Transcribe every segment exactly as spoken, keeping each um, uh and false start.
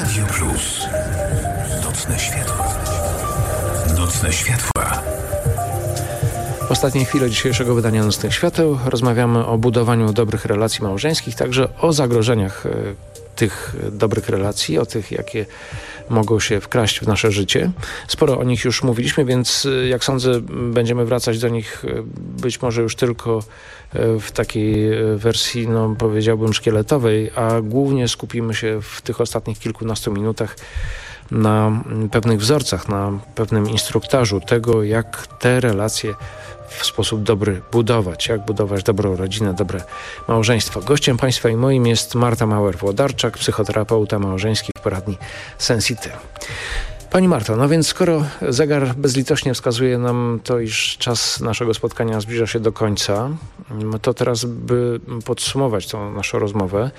Radio Plus. Nocne światła. Nocne światła. W ostatniej chwili dzisiejszego wydania Nocnych Świateł rozmawiamy o budowaniu dobrych relacji małżeńskich, także o zagrożeniach e, tych dobrych relacji, o tych, jakie mogą się wkraść w nasze życie. Sporo o nich już mówiliśmy, więc e, jak sądzę, będziemy wracać do nich e, być może już tylko e, w takiej e, wersji, no powiedziałbym, szkieletowej, a głównie skupimy się w tych ostatnich kilkunastu minutach na pewnych wzorcach, na pewnym instruktażu tego, jak te relacje w sposób dobry budować, jak budować dobrą rodzinę, dobre małżeństwo. Gościem Państwa i moim jest Marta Mauer-Włodarczak, psychoterapeuta małżeński w poradni Sensity. Pani Marto, no więc skoro zegar bezlitośnie wskazuje nam to, iż czas naszego spotkania zbliża się do końca, to teraz, by podsumować tą naszą rozmowę,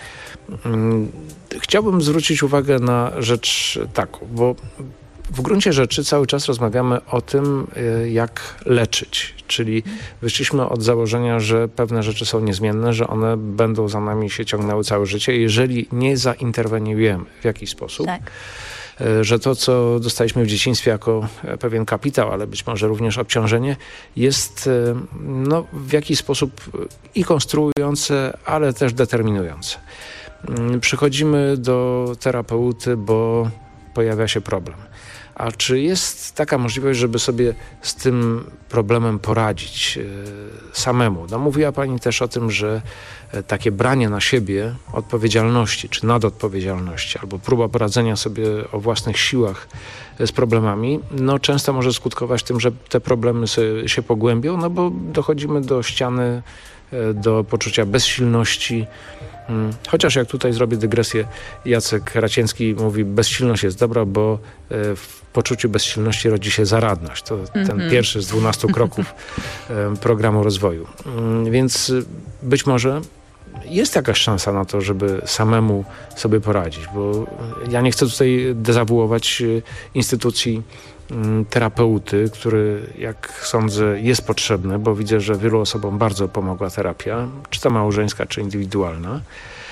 chciałbym zwrócić uwagę na rzecz taką, bo w gruncie rzeczy cały czas rozmawiamy o tym, jak leczyć, czyli wyszliśmy od założenia, że pewne rzeczy są niezmienne, że one będą za nami się ciągnęły całe życie, jeżeli nie zainterweniujemy w jakiś sposób. Tak. Że to, co dostaliśmy w dzieciństwie jako pewien kapitał, ale być może również obciążenie, jest no, w jakiś sposób i konstruujące, ale też determinujące. Przychodzimy do terapeuty, bo pojawia się problem. A czy jest taka możliwość, żeby sobie z tym problemem poradzić e, samemu? No, mówiła Pani też o tym, że e, takie branie na siebie odpowiedzialności, czy nadodpowiedzialności, albo próba poradzenia sobie o własnych siłach e, z problemami, no często może skutkować tym, że te problemy sobie, się pogłębią, no bo dochodzimy do ściany, e, do poczucia bezsilności. Chociaż jak tutaj zrobię dygresję, Jacek Racięcki mówi, bezsilność jest dobra, bo w poczuciu bezsilności rodzi się zaradność. To mm-hmm. ten pierwszy z dwunastu kroków programu rozwoju. Więc być może jest jakaś szansa na to, żeby samemu sobie poradzić, bo ja nie chcę tutaj dezawuować instytucji terapeuty, który, jak sądzę, jest potrzebny, bo widzę, że wielu osobom bardzo pomogła terapia, czy to małżeńska, czy indywidualna,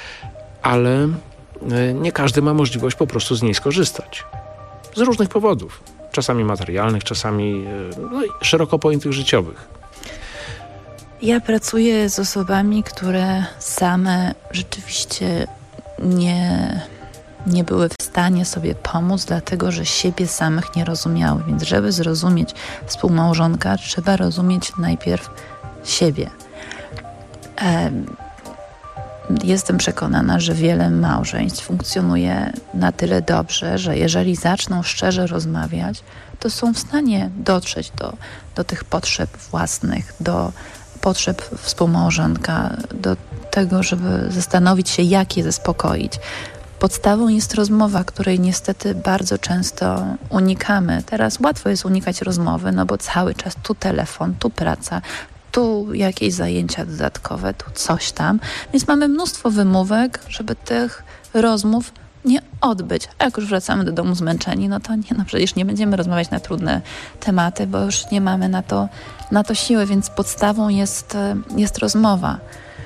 ale nie każdy ma możliwość po prostu z niej skorzystać. Z różnych powodów. Czasami materialnych, czasami no, szeroko pojętych życiowych. Ja pracuję z osobami, które same rzeczywiście nie... nie były w stanie sobie pomóc, dlatego że siebie samych nie rozumiały. Więc żeby zrozumieć współmałżonka, trzeba rozumieć najpierw siebie. Jestem przekonana, że wiele małżeństw funkcjonuje na tyle dobrze, że jeżeli zaczną szczerze rozmawiać, to są w stanie dotrzeć do, do tych potrzeb własnych, do potrzeb współmałżonka, do tego, żeby zastanowić się, jak je zaspokoić. Podstawą jest rozmowa, której niestety bardzo często unikamy. Teraz łatwo jest unikać rozmowy, no bo cały czas tu telefon, tu praca, tu jakieś zajęcia dodatkowe, tu coś tam. Więc mamy mnóstwo wymówek, żeby tych rozmów nie odbyć. A jak już wracamy do domu zmęczeni, no to nie, no przecież nie będziemy rozmawiać na trudne tematy, bo już nie mamy na to, na to siły, więc podstawą jest, jest rozmowa.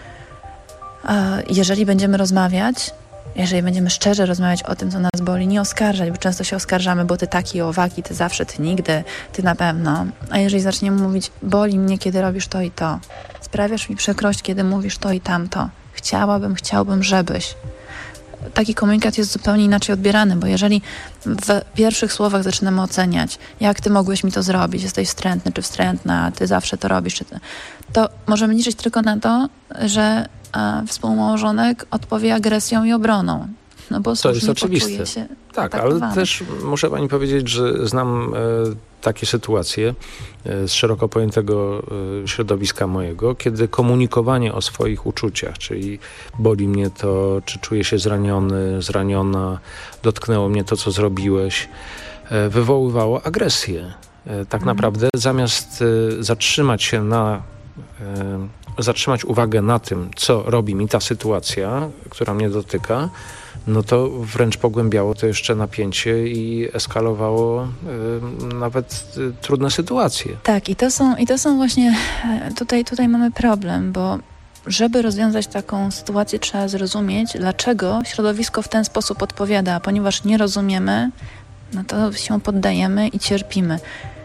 Jeżeli będziemy rozmawiać, jeżeli będziemy szczerze rozmawiać o tym, co nas boli, nie oskarżać, bo często się oskarżamy, bo ty taki, owaki, ty zawsze, ty nigdy, ty na pewno. A jeżeli zaczniemy mówić, boli mnie, kiedy robisz to i to, sprawiasz mi przykrość, kiedy mówisz to i tamto, chciałabym, chciałbym, żebyś. Taki komunikat jest zupełnie inaczej odbierany, bo jeżeli w pierwszych słowach zaczynamy oceniać, jak ty mogłeś mi to zrobić, jesteś wstrętny czy wstrętna, ty zawsze to robisz, czy ty, to możemy liczyć tylko na to, że a współmałżonek odpowie agresją i obroną. No bo to jest oczywiste. Się tak, atakowany. Ale też muszę pani powiedzieć, że znam e, takie sytuacje e, z szeroko pojętego e, środowiska mojego, kiedy komunikowanie o swoich uczuciach, czyli boli mnie to, czy czuję się zraniony, zraniona, dotknęło mnie to, co zrobiłeś, e, wywoływało agresję. E, tak mhm. naprawdę zamiast e, zatrzymać się na e, zatrzymać uwagę na tym, co robi mi ta sytuacja, która mnie dotyka, no to wręcz pogłębiało to jeszcze napięcie i eskalowało y, nawet y, trudne sytuacje. Tak, i to są, i to są właśnie, tutaj, tutaj mamy problem, bo żeby rozwiązać taką sytuację, trzeba zrozumieć, dlaczego środowisko w ten sposób odpowiada, a ponieważ nie rozumiemy, no to się poddajemy i cierpimy.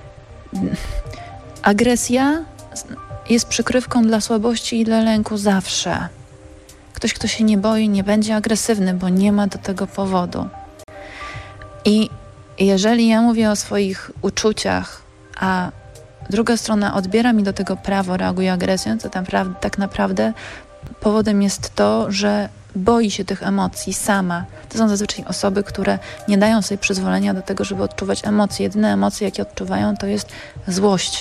Agresja jest przykrywką dla słabości i dla lęku zawsze. Ktoś, kto się nie boi, nie będzie agresywny, bo nie ma do tego powodu. I jeżeli ja mówię o swoich uczuciach, a druga strona odbiera mi do tego prawo, reaguje agresją, to naprawdę, tak naprawdę powodem jest to, że boi się tych emocji sama. To są zazwyczaj osoby, które nie dają sobie przyzwolenia do tego, żeby odczuwać emocje. Jedyne emocje, jakie odczuwają, to jest złość.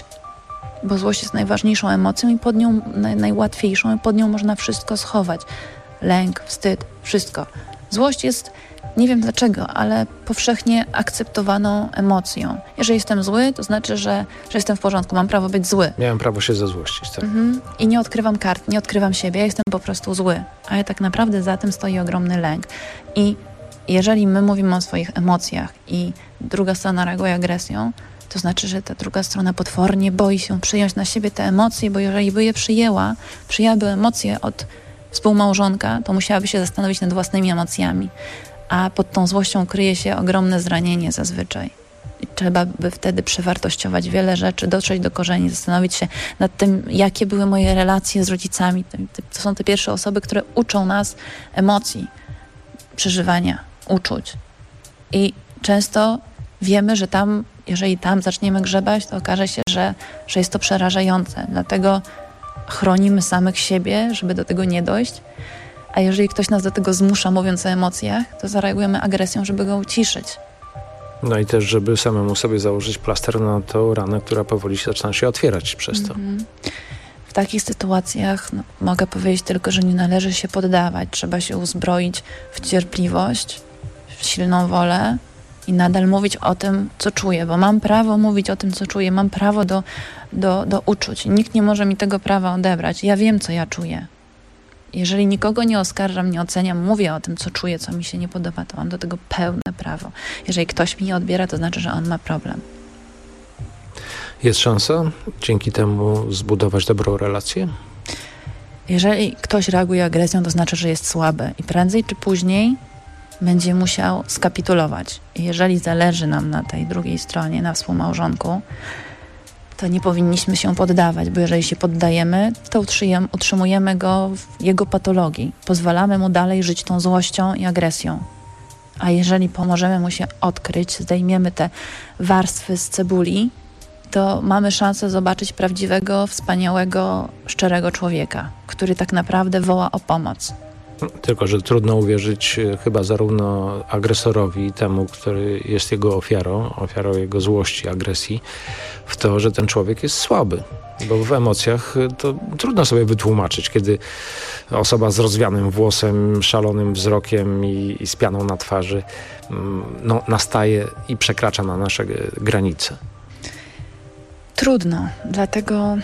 Bo złość jest najważniejszą emocją i pod nią naj, najłatwiejszą i pod nią można wszystko schować. Lęk, wstyd, wszystko. Złość jest, nie wiem dlaczego, ale powszechnie akceptowaną emocją. Jeżeli jestem zły, to znaczy, że, że jestem w porządku, mam prawo być zły. Miałem prawo się zezłościć, tak. Mhm. I nie odkrywam kart, nie odkrywam siebie, ja jestem po prostu zły. Ale tak naprawdę za tym stoi ogromny lęk. I jeżeli my mówimy o swoich emocjach i druga strona reaguje agresją, to znaczy, że ta druga strona potwornie boi się przyjąć na siebie te emocje, bo jeżeli by je przyjęła, przyjęłaby emocje od współmałżonka, to musiałaby się zastanowić nad własnymi emocjami. A pod tą złością kryje się ogromne zranienie zazwyczaj. I trzeba by wtedy przewartościować wiele rzeczy, dotrzeć do korzeni, zastanowić się nad tym, jakie były moje relacje z rodzicami. To są te pierwsze osoby, które uczą nas emocji, przeżywania, uczuć. I często wiemy, że tam, jeżeli tam zaczniemy grzebać, to okaże się, że, że jest to przerażające. Dlatego chronimy samych siebie, żeby do tego nie dojść. A jeżeli ktoś nas do tego zmusza, mówiąc o emocjach, to zareagujemy agresją, żeby go uciszyć. No i też, żeby samemu sobie założyć plaster na tą ranę, która powoli się zaczyna się otwierać przez to. Mm-hmm. W takich sytuacjach no, mogę powiedzieć tylko, że nie należy się poddawać. Trzeba się uzbroić w cierpliwość, w silną wolę i nadal mówić o tym, co czuję, bo mam prawo mówić o tym, co czuję, mam prawo do, do, do uczuć. Nikt nie może mi tego prawa odebrać. Ja wiem, co ja czuję. Jeżeli nikogo nie oskarżam, nie oceniam, mówię o tym, co czuję, co mi się nie podoba, to mam do tego pełne prawo. Jeżeli ktoś mi nie odbiera, to znaczy, że on ma problem. Jest szansa dzięki temu zbudować dobrą relację? Jeżeli ktoś reaguje agresją, to znaczy, że jest słaby i prędzej czy później będzie musiał skapitulować. I jeżeli zależy nam na tej drugiej stronie, na współmałżonku, to nie powinniśmy się poddawać, bo jeżeli się poddajemy, to utrzymujemy go w jego patologii. Pozwalamy mu dalej żyć tą złością i agresją. A jeżeli pomożemy mu się odkryć, zdejmiemy te warstwy z cebuli, to mamy szansę zobaczyć prawdziwego, wspaniałego, szczerego człowieka, który tak naprawdę woła o pomoc. Tylko że trudno uwierzyć chyba zarówno agresorowi, temu, który jest jego ofiarą, ofiarą jego złości, agresji, w to, że ten człowiek jest słaby. Bo w emocjach to trudno sobie wytłumaczyć, kiedy osoba z rozwianym włosem, szalonym wzrokiem i, i z pianą na twarzy no, nastaje i przekracza na nasze granice. Trudno, dlatego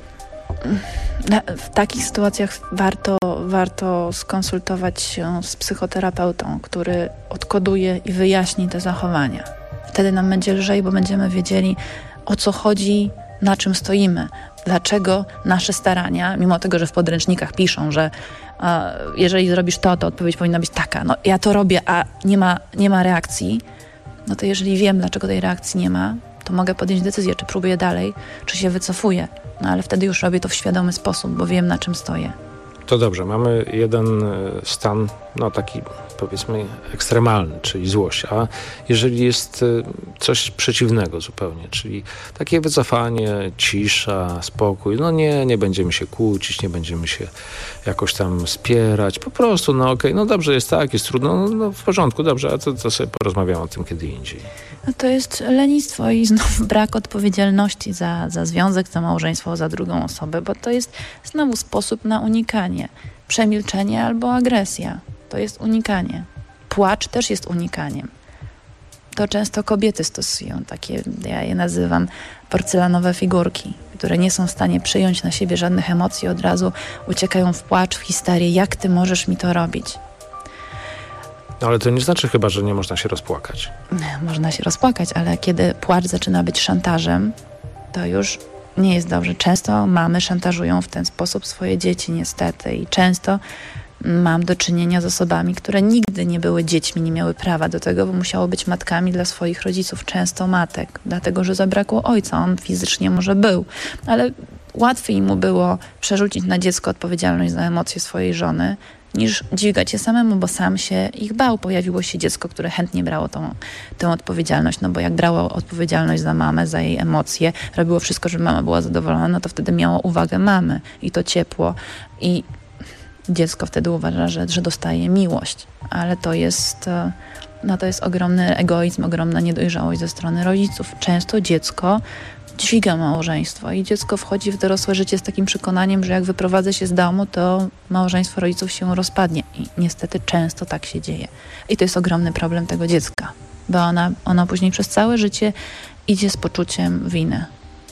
w takich sytuacjach warto, warto skonsultować się z psychoterapeutą, który odkoduje i wyjaśni te zachowania. Wtedy nam będzie lżej, bo będziemy wiedzieli, o co chodzi, na czym stoimy, dlaczego nasze starania, mimo tego, że w podręcznikach piszą, że a, jeżeli zrobisz to, to odpowiedź powinna być taka. No ja to robię, a nie ma, nie ma reakcji, no to jeżeli wiem, dlaczego tej reakcji nie ma, to mogę podjąć decyzję, czy próbuję dalej, czy się wycofuję. No ale wtedy już robię to w świadomy sposób, bo wiem, na czym stoję. To dobrze, mamy jeden stan, no taki powiedzmy ekstremalny, czyli złość, a jeżeli jest coś przeciwnego zupełnie, czyli takie wycofanie, cisza, spokój, no nie, nie będziemy się kłócić, nie będziemy się jakoś tam spierać, po prostu no okej, okay, no dobrze jest tak, jest trudno, no, no w porządku, dobrze, a to, to sobie porozmawiamy o tym kiedy indziej. No to jest lenistwo i znów brak odpowiedzialności za, za związek, za małżeństwo, za drugą osobę, bo to jest znowu sposób na unikanie. Przemilczenie albo agresja. To jest unikanie. Płacz też jest unikaniem. To często kobiety stosują takie, ja je nazywam porcelanowe figurki, które nie są w stanie przyjąć na siebie żadnych emocji, od razu uciekają w płacz, w histerię. Jak ty możesz mi to robić? No ale to nie znaczy chyba, że nie można się rozpłakać. Można się rozpłakać, ale kiedy płacz zaczyna być szantażem, to już nie jest dobrze. Często mamy szantażują w ten sposób swoje dzieci niestety i często mam do czynienia z osobami, które nigdy nie były dziećmi, nie miały prawa do tego, bo musiało być matkami dla swoich rodziców, często matek, dlatego że zabrakło ojca. On fizycznie może był, ale łatwiej mu było przerzucić na dziecko odpowiedzialność za emocje swojej żony, niż dźwigać je samemu, bo sam się ich bał. Pojawiło się dziecko, które chętnie brało tą, tę odpowiedzialność, no bo jak brało odpowiedzialność za mamę, za jej emocje, robiło wszystko, żeby mama była zadowolona, no to wtedy miało uwagę mamy i to ciepło i dziecko wtedy uważa, że, że dostaje miłość, ale to jest, no to jest ogromny egoizm, ogromna niedojrzałość ze strony rodziców. Często dziecko dźwiga małżeństwo i dziecko wchodzi w dorosłe życie z takim przekonaniem, że jak wyprowadzę się z domu, to małżeństwo rodziców się rozpadnie. I niestety często tak się dzieje. I to jest ogromny problem tego dziecka, bo ona, ona później przez całe życie idzie z poczuciem winy.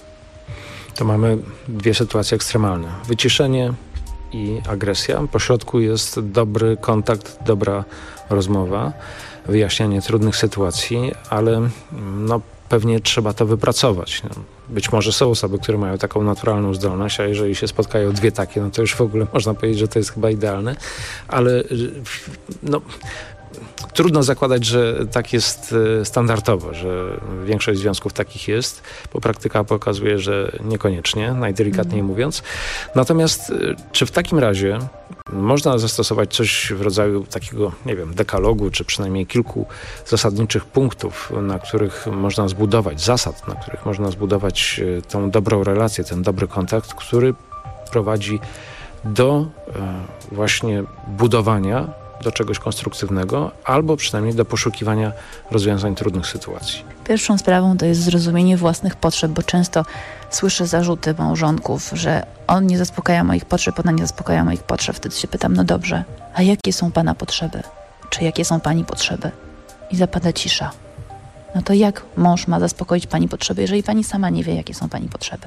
To mamy dwie sytuacje ekstremalne. Wyciszenie i agresja. Po środku jest dobry kontakt, dobra rozmowa, wyjaśnianie trudnych sytuacji, ale no, pewnie trzeba to wypracować. No, być może są osoby, które mają taką naturalną zdolność, a jeżeli się spotkają dwie takie, no to już w ogóle można powiedzieć, że to jest chyba idealne, ale no, trudno zakładać, że tak jest standardowo, że większość związków takich jest, bo praktyka pokazuje, że niekoniecznie, najdelikatniej mm. mówiąc. Natomiast czy w takim razie można zastosować coś w rodzaju takiego, nie wiem, dekalogu, czy przynajmniej kilku zasadniczych punktów, na których można zbudować, zasad, na których można zbudować tą dobrą relację, ten dobry kontakt, który prowadzi do e, właśnie budowania do czegoś konstruktywnego, albo przynajmniej do poszukiwania rozwiązań trudnych sytuacji. Pierwszą sprawą to jest zrozumienie własnych potrzeb, bo często słyszę zarzuty małżonków, że on nie zaspokaja moich potrzeb, ona nie zaspokaja moich potrzeb. Wtedy się pytam, no dobrze, a jakie są pana potrzeby? Czy jakie są pani potrzeby? I zapada cisza. No to jak mąż ma zaspokoić pani potrzeby, jeżeli pani sama nie wie, jakie są pani potrzeby?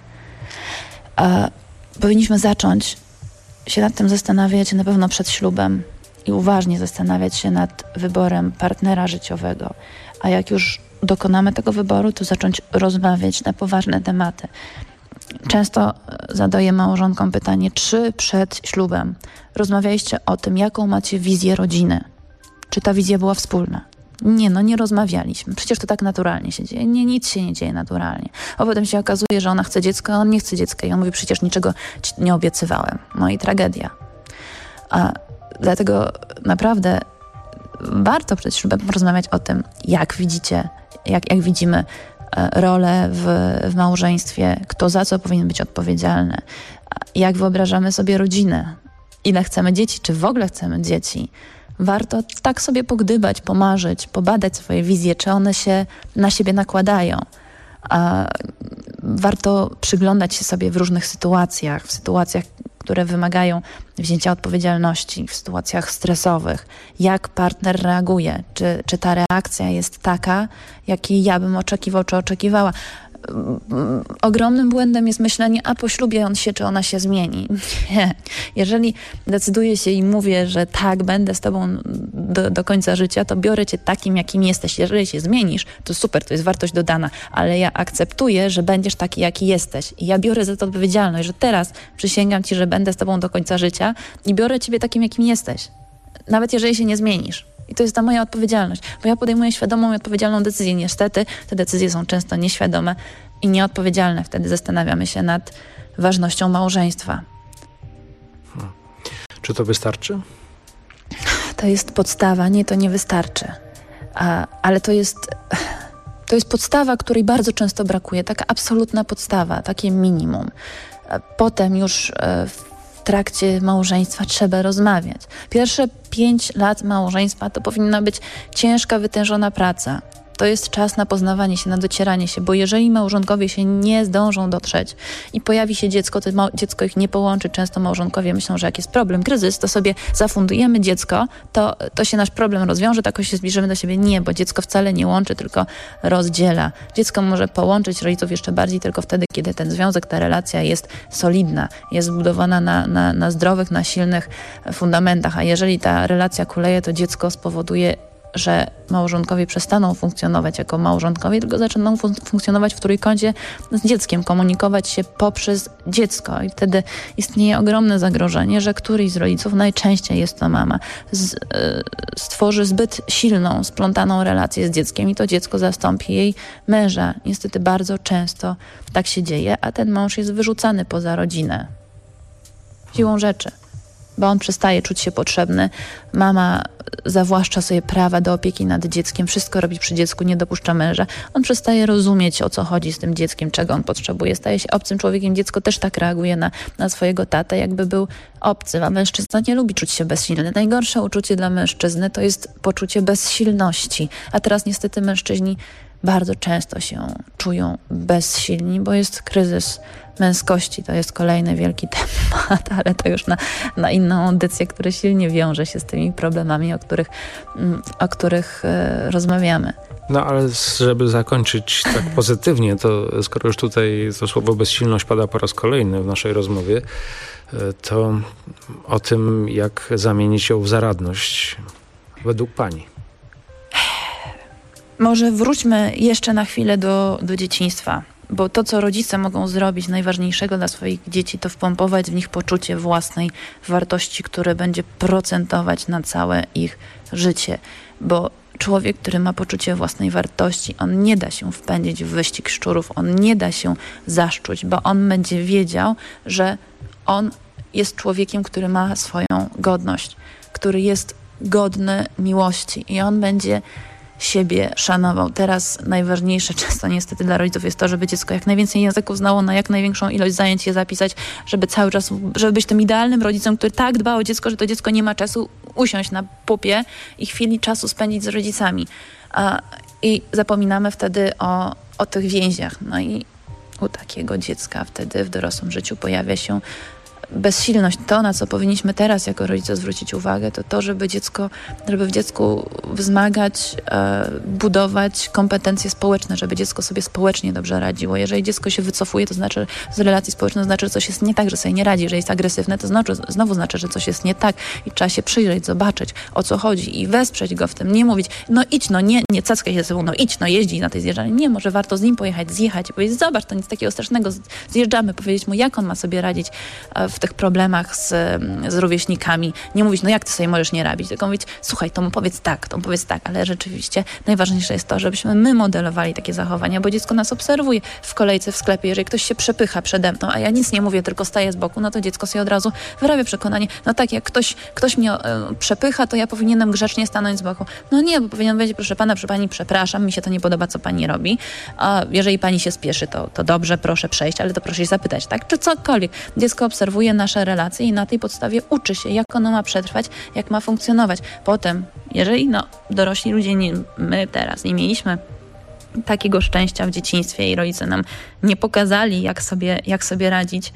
A powinniśmy zacząć się nad tym zastanawiać na pewno przed ślubem i uważnie zastanawiać się nad wyborem partnera życiowego. A jak już dokonamy tego wyboru, to zacząć rozmawiać na poważne tematy. Często zadaję małżonkom pytanie, czy przed ślubem rozmawialiście o tym, jaką macie wizję rodziny? Czy ta wizja była wspólna? Nie, no nie rozmawialiśmy. Przecież to tak naturalnie się dzieje. Nie, nic się nie dzieje naturalnie. A potem się okazuje, że ona chce dziecko, a on nie chce dziecka. I on mówi, przecież niczego ci nie obiecywałem. No i tragedia. A dlatego naprawdę warto przed ślubem porozmawiać o tym, jak widzicie, jak, jak widzimy rolę w, w małżeństwie, kto za co powinien być odpowiedzialny, jak wyobrażamy sobie rodzinę, ile chcemy dzieci, czy w ogóle chcemy dzieci. Warto tak sobie pogdybać, pomarzyć, pobadać swoje wizje, czy one się na siebie nakładają. A warto przyglądać się sobie w różnych sytuacjach, w sytuacjach, które wymagają wzięcia odpowiedzialności, w sytuacjach stresowych. Jak partner reaguje? Czy, czy ta reakcja jest taka, jakiej ja bym oczekiwał, czy oczekiwała? Ogromnym błędem jest myślenie, a po ślubie on się, czy ona się zmieni. Nie. Jeżeli decyduję się i mówię, że tak, będę z tobą do, do końca życia, to biorę cię takim, jakim jesteś. Jeżeli się zmienisz, to super, to jest wartość dodana, ale ja akceptuję, że będziesz taki, jaki jesteś. I ja biorę za to odpowiedzialność, że teraz przysięgam ci, że będę z tobą do końca życia i biorę ciebie takim, jakim jesteś. Nawet jeżeli się nie zmienisz. I to jest ta moja odpowiedzialność, bo ja podejmuję świadomą i odpowiedzialną decyzję. Niestety te decyzje są często nieświadome i nieodpowiedzialne. Wtedy zastanawiamy się nad ważnością małżeństwa. Hmm. Czy to wystarczy? To jest podstawa. Nie, to nie wystarczy. A, ale to jest, to jest podstawa, której bardzo często brakuje. Taka absolutna podstawa, takie minimum. A potem już w W trakcie małżeństwa trzeba rozmawiać. Pierwsze pięć lat małżeństwa to powinna być ciężka, wytężona praca. To jest czas na poznawanie się, na docieranie się, bo jeżeli małżonkowie się nie zdążą dotrzeć i pojawi się dziecko, to ma- dziecko ich nie połączy. Często małżonkowie myślą, że jak jest problem, kryzys, to sobie zafundujemy dziecko, to, to się nasz problem rozwiąże, tak się zbliżymy do siebie. Nie, bo dziecko wcale nie łączy, tylko rozdziela. Dziecko może połączyć rodziców jeszcze bardziej tylko wtedy, kiedy ten związek, ta relacja jest solidna, jest zbudowana na, na, na zdrowych, na silnych fundamentach, a jeżeli ta relacja kuleje, to dziecko spowoduje że małżonkowie przestaną funkcjonować jako małżonkowie, tylko zaczną fun- funkcjonować w trójkącie z dzieckiem, komunikować się poprzez dziecko. I wtedy istnieje ogromne zagrożenie, że któryś z rodziców, najczęściej jest to mama, z, y, stworzy zbyt silną, splątaną relację z dzieckiem i to dziecko zastąpi jej męża. Niestety bardzo często tak się dzieje, a ten mąż jest wyrzucany poza rodzinę. Siłą rzeczy. Bo on przestaje czuć się potrzebny. Mama zawłaszcza sobie prawa do opieki nad dzieckiem, wszystko robi przy dziecku, nie dopuszcza męża. On przestaje rozumieć, o co chodzi z tym dzieckiem, czego on potrzebuje. Staje się obcym człowiekiem. Dziecko też tak reaguje na, na swojego tatę, jakby był obcy. A mężczyzna nie lubi czuć się bezsilny. Najgorsze uczucie dla mężczyzny to jest poczucie bezsilności. A teraz niestety mężczyźni bardzo często się czują bezsilni, bo jest kryzys męskości. To jest kolejny wielki temat, ale to już na, na inną audycję, który silnie wiąże się z tymi problemami, o których, o których e, rozmawiamy. No ale żeby zakończyć tak pozytywnie, to skoro już tutaj to słowo bezsilność pada po raz kolejny w naszej rozmowie, to o tym, jak zamienić ją w zaradność według pani. Może wróćmy jeszcze na chwilę do, do dzieciństwa, bo to, co rodzice mogą zrobić najważniejszego dla swoich dzieci, to wpompować w nich poczucie własnej wartości, które będzie procentować na całe ich życie, bo człowiek, który ma poczucie własnej wartości, on nie da się wpędzić w wyścig szczurów, on nie da się zaszczuć, bo on będzie wiedział, że on jest człowiekiem, który ma swoją godność, który jest godny miłości i on będzie siebie szanował. Teraz najważniejsze często niestety dla rodziców jest to, żeby dziecko jak najwięcej języków znało, na jak największą ilość zajęć je zapisać, żeby cały czas, żeby być tym idealnym rodzicem, który tak dba o dziecko, że to dziecko nie ma czasu usiąść na pupie i chwili czasu spędzić z rodzicami. A, I zapominamy wtedy o, o tych więziach. No i u takiego dziecka wtedy w dorosłym życiu pojawia się bezsilność. To, na co powinniśmy teraz jako rodzice zwrócić uwagę, to to, żeby dziecko, żeby w dziecku wzmagać, e, budować kompetencje społeczne, żeby dziecko sobie społecznie dobrze radziło. Jeżeli dziecko się wycofuje, to znaczy z relacji społecznych, to znaczy, że coś jest nie tak, że sobie nie radzi. Jeżeli jest agresywne, to znaczy, znowu znaczy, że coś jest nie tak i trzeba się przyjrzeć, zobaczyć, o co chodzi i wesprzeć go w tym. Nie mówić, no idź, no nie, nie cackaj się ze sobą, no idź, no jeździ na tej zjeżdżalni. Nie, może warto z nim pojechać, zjechać i powiedzieć, zobacz, to nic takiego strasznego, zjeżdżamy, powiedzieć mu, jak on ma sobie radzić w tych problemach z, z rówieśnikami. Nie mówić, no jak ty sobie możesz nie radzić, tylko mówić, słuchaj, to mu powiedz tak, to mu powiedz tak, ale rzeczywiście najważniejsze jest to, żebyśmy my modelowali takie zachowania, bo dziecko nas obserwuje w kolejce w sklepie. Jeżeli ktoś się przepycha przede mną, a ja nic nie mówię, tylko staję z boku, no to dziecko sobie od razu wyrabia przekonanie, no tak, jak ktoś, ktoś mnie e, przepycha, to ja powinienem grzecznie stanąć z boku. No nie, bo powinien powiedzieć, proszę pana, proszę pani, przepraszam, mi się to nie podoba, co pani robi. A jeżeli pani się spieszy, to, to dobrze, proszę przejść, ale to proszę się zapytać, tak? Czy cokolwiek. Dziecko obserwuje nasze relacje i na tej podstawie uczy się, jak ono ma przetrwać, jak ma funkcjonować. Potem, jeżeli no, dorośli ludzie, nie, my teraz nie mieliśmy takiego szczęścia w dzieciństwie i rodzice nam nie pokazali, jak sobie, jak sobie radzić,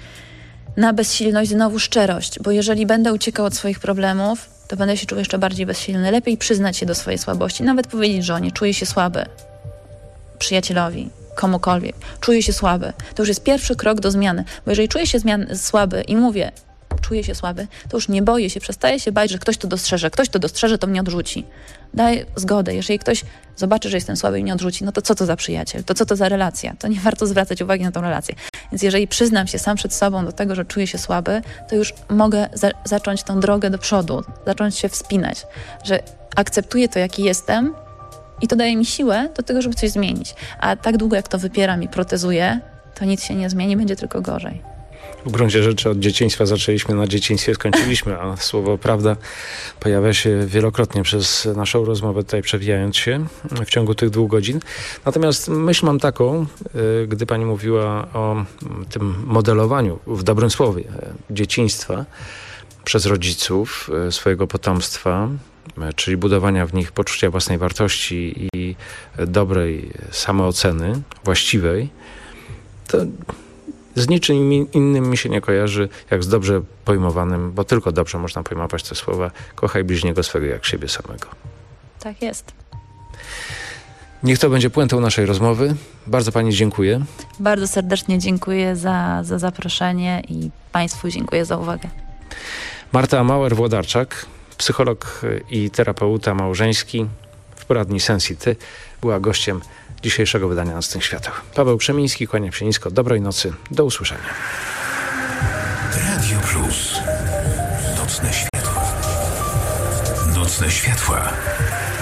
na bezsilność znowu szczerość, bo jeżeli będę uciekał od swoich problemów, to będę się czuł jeszcze bardziej bezsilny. Lepiej przyznać się do swojej słabości, nawet powiedzieć żonie, czuję się słaby, przyjacielowi, komukolwiek, czuję się słaby. To już jest pierwszy krok do zmiany, bo jeżeli czuję się zmian- słaby i mówię, czuję się słaby, to już nie boję się, przestaję się bać, że ktoś to dostrzeże. Ktoś to dostrzeże, to mnie odrzuci. Daj zgodę. Jeżeli ktoś zobaczy, że jestem słaby i mnie odrzuci, no to co to za przyjaciel? To co to za relacja? To nie warto zwracać uwagi na tą relację. Więc jeżeli przyznam się sam przed sobą do tego, że czuję się słaby, to już mogę za- zacząć tą drogę do przodu, zacząć się wspinać, że akceptuję to, jaki jestem i to daje mi siłę do tego, żeby coś zmienić. A tak długo, jak to wypieram i protezuję, to nic się nie zmieni, będzie tylko gorzej. W gruncie rzeczy od dzieciństwa zaczęliśmy, na dzieciństwie skończyliśmy, a słowo prawda pojawia się wielokrotnie przez naszą rozmowę, tutaj przewijając się w ciągu tych dwóch godzin. Natomiast myśl mam taką, gdy pani mówiła o tym modelowaniu, w dobrym słowie, dzieciństwa przez rodziców, swojego potomstwa, czyli budowania w nich poczucia własnej wartości i dobrej samooceny, właściwej, to z niczym innym mi się nie kojarzy, jak z dobrze pojmowanym, bo tylko dobrze można pojmować te słowa, kochaj bliźniego swego jak siebie samego. Tak jest. Niech to będzie puentą naszej rozmowy. Bardzo pani dziękuję. Bardzo serdecznie dziękuję za, za zaproszenie i państwu dziękuję za uwagę. Marta Mauer-Włodarczak, psycholog i terapeuta małżeński. w poradni Sensity była gościem dzisiejszego wydania Nocnych Świateł. Paweł Krzemiński, kłaniam się nisko. Dobrej nocy. Do usłyszenia. Radio Plus. Nocne światła. Nocne światła.